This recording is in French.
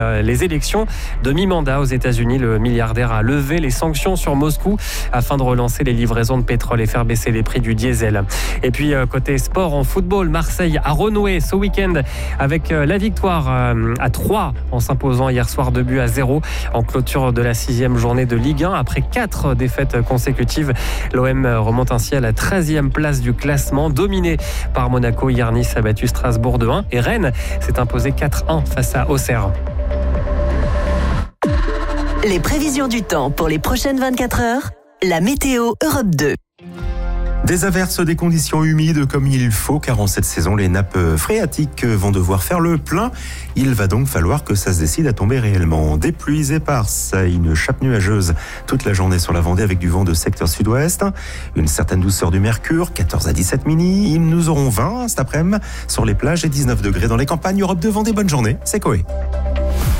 Les élections de mi-mandat aux États-Unis, le milliardaire a levé les sanctions sur Moscou afin de relancer les livraisons de pétrole et faire baisser les prix du diesel. Et puis côté sport en football, Marseille a renoué ce week-end avec la victoire à 3 en s'imposant hier soir 2-0 en clôture de la 6e journée de Ligue 1. Après 4 défaites consécutives, l'OM remonte ainsi à la 13e place du classement, dominé par Monaco. Hier, Nice a battu Strasbourg 2-1 et Rennes s'est imposé 4-1 face à Auxerre. Les prévisions du temps pour les prochaines 24 heures, la météo Europe 2. Des averses, des conditions humides comme il faut, car en cette saison, les nappes phréatiques vont devoir faire le plein. Il va donc falloir que ça se décide à tomber réellement. Des pluies éparses, une chape nuageuse toute la journée sur la Vendée avec du vent de secteur sud-ouest. Une certaine douceur du mercure, 14 à 17 mini. Nous aurons 20 cet après-midi sur les plages et 19 degrés dans les campagnes. Europe 2 Vendée, bonne journée, c'est Coé.